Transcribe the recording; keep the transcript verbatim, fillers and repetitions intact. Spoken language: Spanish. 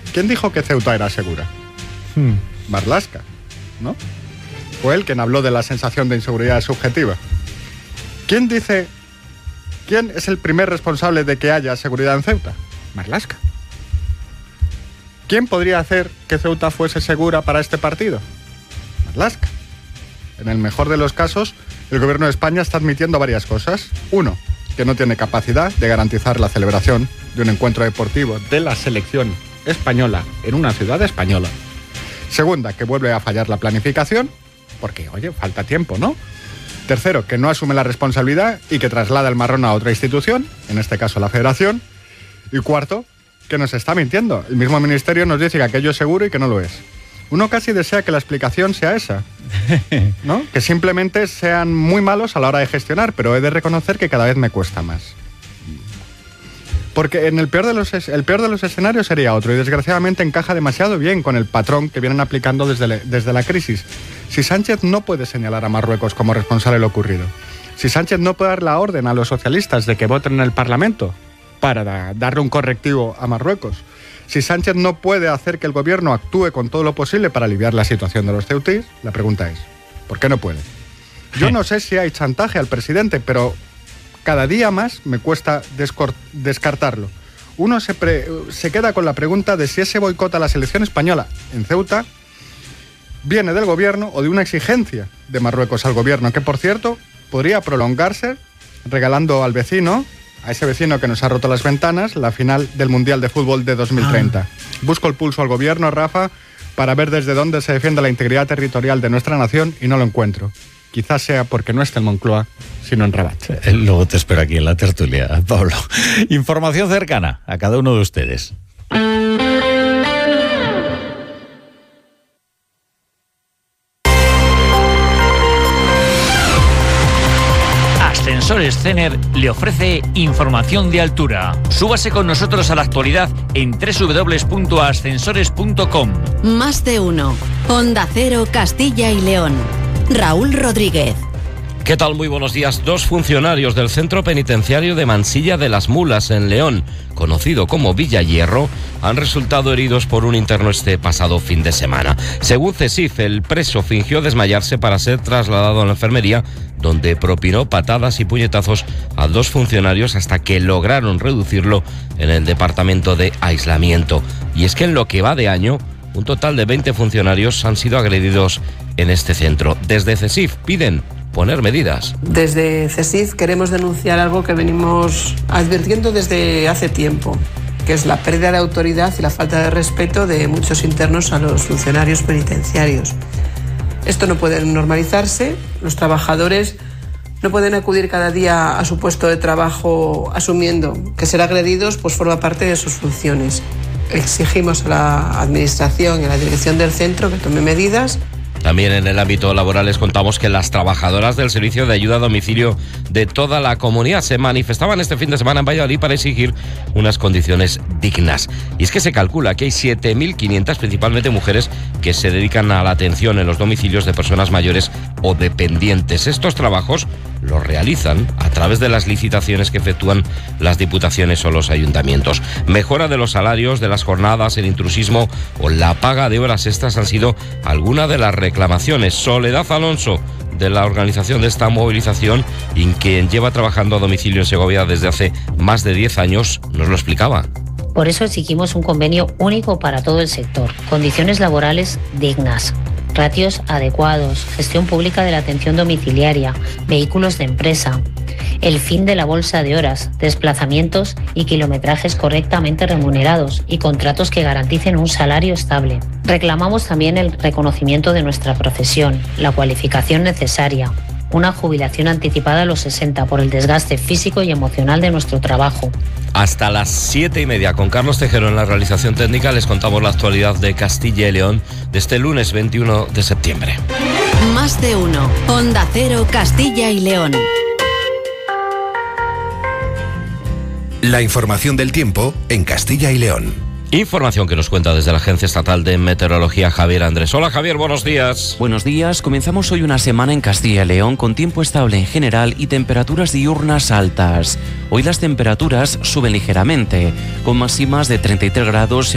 ¿quién dijo que Ceuta era segura? Hmm. Marlaska, ¿no? Fue él quien habló de la sensación de inseguridad subjetiva. ¿Quién dice, quién es el primer responsable de que haya seguridad en Ceuta? Marlaska. ¿Quién podría hacer que Ceuta fuese segura para este partido? Marlaska. En el mejor de los casos, el gobierno de España está admitiendo varias cosas. Uno, que no tiene capacidad de garantizar la celebración de un encuentro deportivo de la selección española en una ciudad española. Segunda, que vuelve a fallar la planificación, porque, oye, falta tiempo, ¿no? Tercero, que no asume la responsabilidad y que traslada el marrón a otra institución, en este caso la Federación. Y cuarto, que nos está mintiendo. El mismo ministerio nos dice que aquello es seguro y que no lo es. Uno casi desea que la explicación sea esa, ¿no? Que simplemente sean muy malos a la hora de gestionar, pero he de reconocer que cada vez me cuesta más. Porque en el peor de los, el peor de los escenarios sería otro, y desgraciadamente encaja demasiado bien con el patrón que vienen aplicando desde, le, desde la crisis. Si Sánchez no puede señalar a Marruecos como responsable de lo ocurrido, si Sánchez no puede dar la orden a los socialistas de que voten en el Parlamento para da, darle un correctivo a Marruecos, si Sánchez no puede hacer que el gobierno actúe con todo lo posible para aliviar la situación de los ceutíes, la pregunta es, ¿por qué no puede? Yo no sé si hay chantaje al presidente, pero cada día más me cuesta descort- descartarlo. Uno se, pre- se queda con la pregunta de si ese boicot a la selección española en Ceuta viene del gobierno o de una exigencia de Marruecos al gobierno, que por cierto podría prolongarse regalando al vecino, a ese vecino que nos ha roto las ventanas, la final del Mundial de Fútbol de dos mil treinta. Ah. Busco el pulso al gobierno, Rafa, para ver desde dónde se defiende la integridad territorial de nuestra nación y no lo encuentro. Quizás sea porque no está en Moncloa, sino en Rabat. Luego te espero aquí en la tertulia, Pablo. Información cercana a cada uno de ustedes. Ascensores Cener le ofrece información de altura. Súbase con nosotros a la actualidad en doble u doble u doble u punto ascensores punto com. Más de uno. Onda Cero, Castilla y León. Raúl Rodríguez. ¿Qué tal? Muy buenos días. Dos funcionarios del Centro Penitenciario de Mansilla de las Mulas, en León, conocido como Villa Hierro, han resultado heridos por un interno este pasado fin de semana. Según CESIF, el preso fingió desmayarse para ser trasladado a la enfermería, donde propinó patadas y puñetazos a dos funcionarios hasta que lograron reducirlo en el departamento de aislamiento. Y es que en lo que va de año, un total de veinte funcionarios han sido agredidos en este centro. Desde CESIF piden poner medidas. Desde CESIF queremos denunciar algo que venimos advirtiendo desde hace tiempo, que es la pérdida de autoridad y la falta de respeto de muchos internos a los funcionarios penitenciarios. Esto no puede normalizarse. Los trabajadores no pueden acudir cada día a su puesto de trabajo asumiendo que ser agredidos pues forma parte de sus funciones. Exigimos a la administración y a la dirección del centro que tome medidas. También en el ámbito laboral les contamos que las trabajadoras del servicio de ayuda a domicilio de toda la comunidad se manifestaban este fin de semana en Valladolid para exigir unas condiciones dignas. Y es que se calcula que hay siete mil quinientas, principalmente mujeres, que se dedican a la atención en los domicilios de personas mayores o dependientes. Estos trabajos los realizan a través de las licitaciones que efectúan las diputaciones o los ayuntamientos. Mejora de los salarios, de las jornadas, el intrusismo o la paga de horas extras han sido algunas de las reclamaciones. Soledad Alonso, de la organización de esta movilización, y quien lleva trabajando a domicilio en Segovia desde hace más de diez años, nos lo explicaba. Por eso exigimos un convenio único para todo el sector, condiciones laborales dignas, ratios adecuados, gestión pública de la atención domiciliaria, vehículos de empresa, el fin de la bolsa de horas, desplazamientos y kilometrajes correctamente remunerados y contratos que garanticen un salario estable. Reclamamos también el reconocimiento de nuestra profesión, la cualificación necesaria, una jubilación anticipada a los sesenta por el desgaste físico y emocional de nuestro trabajo. Hasta las siete y media con Carlos Tejero en la realización técnica les contamos la actualidad de Castilla y León de este lunes veintiuno de septiembre. Más de uno. Onda Cero, Castilla y León. La información del tiempo en Castilla y León. Información que nos cuenta desde la Agencia Estatal de Meteorología Javier Andrés. Hola Javier, buenos días. Buenos días, comenzamos hoy una semana en Castilla y León con tiempo estable en general y temperaturas diurnas altas. Hoy las temperaturas suben ligeramente, con máximas de treinta y tres grados en